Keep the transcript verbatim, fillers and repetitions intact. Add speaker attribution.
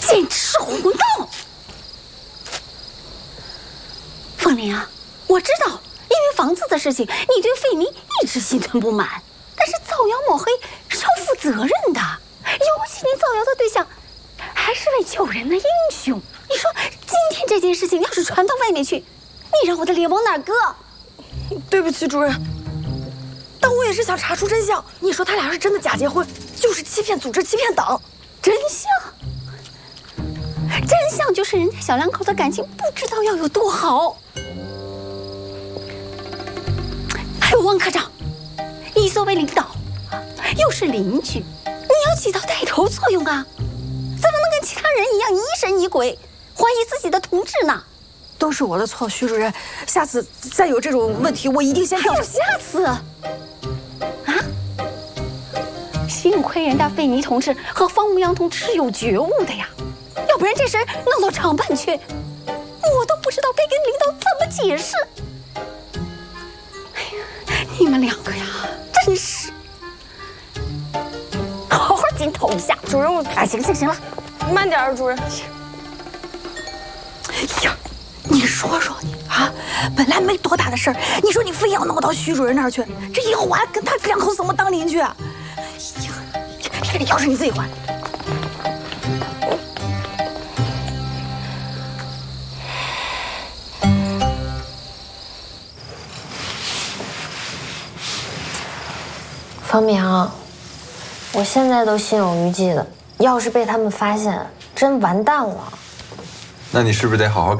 Speaker 1: 简直是混蛋！凤玲啊，我知道，因为房子的事情，你对费妮一直心存不满。但是造谣抹黑是要负责任的，尤其你造谣的对象还是位救人的英雄。你说今天这件事情要是传到外面去，你让我的脸往哪搁？
Speaker 2: 对不起，主任。但我也是想查出真相。你说他俩是真的假结婚，就是欺骗组织、欺骗党。
Speaker 1: 真相？真相就是人家小两口的感情不知道要有多好。还有汪科长，你作为领导，又是邻居，你要起到带头作用啊！怎么能跟其他人一样疑神疑鬼，怀疑自己的同志呢？
Speaker 2: 都是我的错，徐主任，下次再有这种问题，我一定先调查。
Speaker 1: 还有下次？啊？幸亏人家费妮同志和方牧阳同志是有觉悟的呀，要不然这事儿弄到厂办去，我都不知道该跟领导怎么解释。哎呀，你们两个呀，真是好好检讨一下。
Speaker 2: 主任，我
Speaker 1: 哎，行行行了，
Speaker 2: 慢点儿，主任。
Speaker 1: 哎呀，你说说你
Speaker 2: 啊，本来没多大的事儿，你说你非要弄到徐主任那儿去，这以后我还跟他两口子怎么当邻居啊？哎呀，要是你自己还。
Speaker 3: 方明，我现在都心有余悸了，要是被他们发现，真完蛋了。
Speaker 4: 那你是不是得好好改？